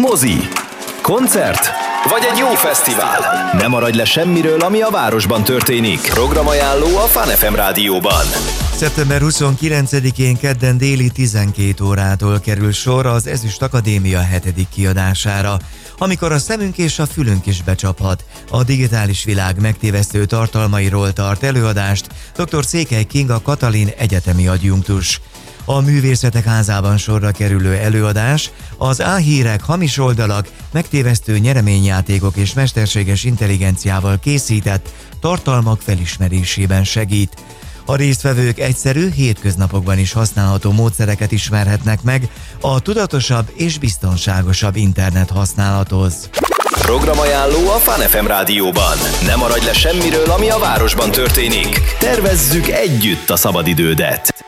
Mozi, koncert vagy egy jó fesztivál. Ne maradj le semmiről, ami a városban történik. Programajánló a Fun FM rádióban. Szeptember 29-én kedden déli 12 órától kerül sor az Ezüst Akadémia 7. kiadására, amikor a szemünk és a fülünk is becsaphat. A digitális világ megtévesztő tartalmairól tart előadást dr. Székely Kinga Katalin egyetemi adjunktus. A Művészetek Házában sorra kerülő előadás az álhírek, hamis oldalak, megtévesztő nyereményjátékok és mesterséges intelligenciával készített tartalmak felismerésében segít. A résztvevők egyszerű, hétköznapokban is használható módszereket ismerhetnek meg a tudatosabb és biztonságosabb internet használathoz. Programajánló a Fun FM rádióban. Ne maradj le semmiről, ami a városban történik. Tervezzük együtt a szabadidődet.